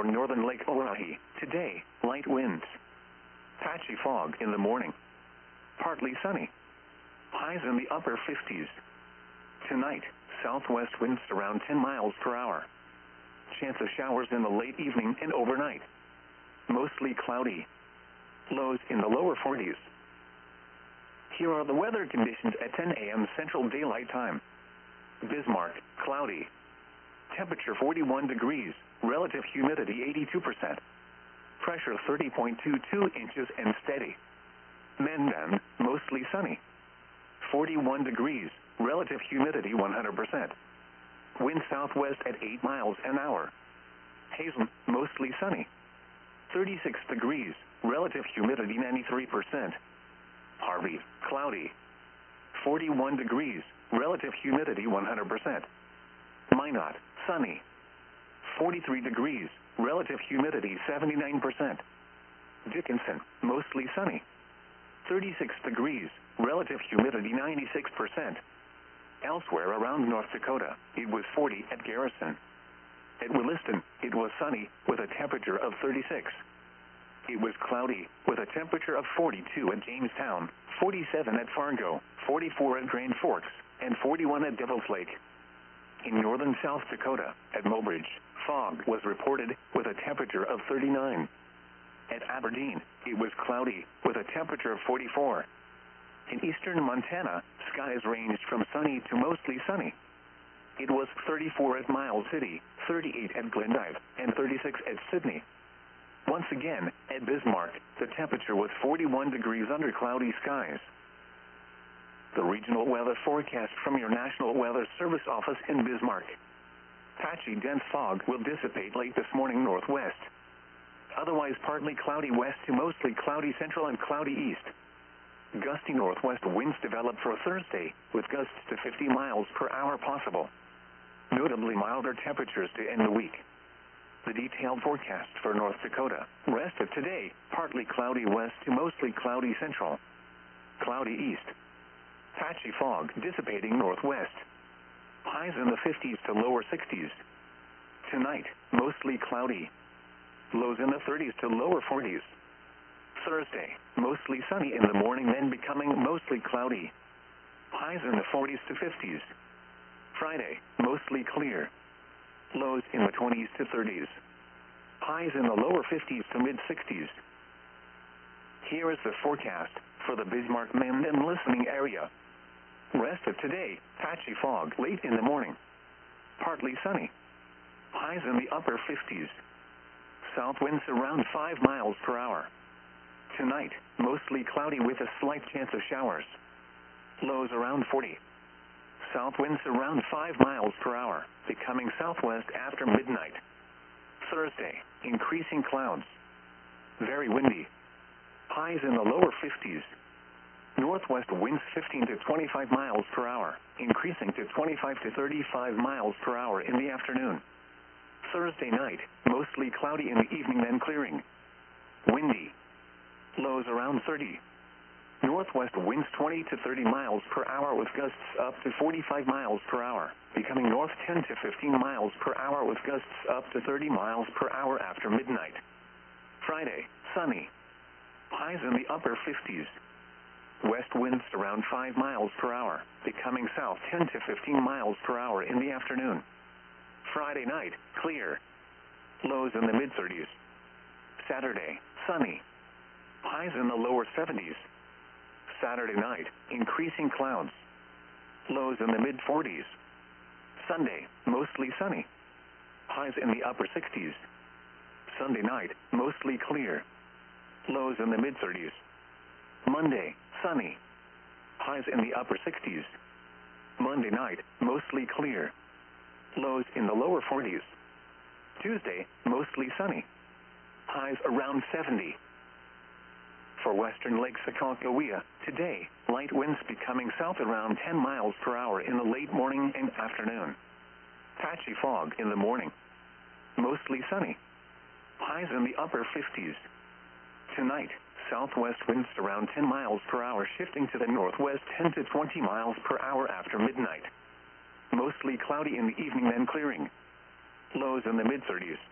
for northern Lake Oahe. Today, light winds. Patchy fog in the morning. Partly sunny. Highs in the upper 50s. Tonight, southwest winds around 10 miles per hour. Chance of showers in the late evening and overnight. Mostly cloudy. Lows in the lower 40s. Here are the weather conditions at 10 a.m. Central Daylight Time. Bismarck, cloudy. Temperature 41 degrees, relative humidity 82%. Pressure 30.22 inches and steady. Mendon, mostly sunny. 41 degrees, relative humidity 100%. Wind southwest at 8 miles an hour. Hazen, mostly sunny. 36 degrees, relative humidity 93%. Harvey, cloudy. 41 degrees, relative humidity 100%. Minot, sunny. 43 degrees, relative humidity 79%. Dickinson, mostly sunny. 36 degrees, relative humidity 96%. Elsewhere around North Dakota, it was 40 at Garrison. At Williston, it was sunny with a temperature of 36. It was cloudy with a temperature of 42 at Jamestown, 47 at Fargo, 44 at Grand Forks, and 41 at Devil's Lake. In northern South Dakota, at Mobridge, fog was reported with a temperature of 39. At Aberdeen, it was cloudy with a temperature of 44. In eastern Montana, skies ranged from sunny to mostly sunny. It was 34 at Miles City, 38 at Glendive, and 36 at Sydney. Once again, at Bismarck, the temperature was 41 degrees under cloudy skies. The regional weather forecast from your National Weather Service office in Bismarck. Patchy dense fog will dissipate late this morning northwest. Otherwise partly cloudy west to mostly cloudy central and cloudy east. Gusty northwest winds develop for Thursday, with gusts to 50 miles per hour possible. Notably milder temperatures to end the week. The detailed forecast for North Dakota. Rest of today, partly cloudy west to mostly cloudy central. Cloudy east. Patchy fog dissipating northwest. Highs in the 50s to lower 60s. Tonight, mostly cloudy. Lows in the 30s to lower 40s. Thursday, mostly sunny in the morning, then becoming mostly cloudy. Highs in the 40s to 50s. Friday, mostly clear. Lows in the 20s to 30s. Highs in the lower 50s to mid-60s. Here is the forecast for the Bismarck-Mendon listening area. Rest of today, patchy fog late in the morning. Partly sunny. Highs in the upper 50s. South winds around 5 miles per hour. Tonight, mostly cloudy with a slight chance of showers. Lows around 40. South winds around 5 miles per hour, becoming southwest after midnight. Thursday, increasing clouds. Very windy. Highs in the lower 50s. Northwest winds 15 to 25 miles per hour, increasing to 25 to 35 miles per hour in the afternoon. Thursday night, mostly cloudy in the evening, then clearing. Windy. Lows around 30. Northwest winds 20 to 30 miles per hour with gusts up to 45 miles per hour, becoming north 10 to 15 miles per hour with gusts up to 30 miles per hour after midnight. Friday, sunny. Highs in the upper 50s. West winds around 5 miles per hour, becoming south 10 to 15 miles per hour in the afternoon. Friday night, clear. Lows in the mid-30s. Saturday, sunny. Highs in the lower 70s. Saturday night, increasing clouds. Lows in the mid-40s. Sunday, mostly sunny. Highs in the upper 60s. Sunday night, mostly clear. Lows in the mid-30s. Monday, sunny. Highs in the upper 60s. Monday night, mostly clear. Lows in the lower 40s. Tuesday, mostly sunny. Highs around 70. For western Lake Sakakawea, today, light winds becoming south around 10 miles per hour in the late morning and afternoon. Patchy fog in the morning. Mostly sunny. Highs in the upper 50s. Tonight, southwest winds around 10 miles per hour, shifting to the northwest 10 to 20 miles per hour after midnight. Mostly cloudy in the evening, then clearing. Lows in the mid-30s.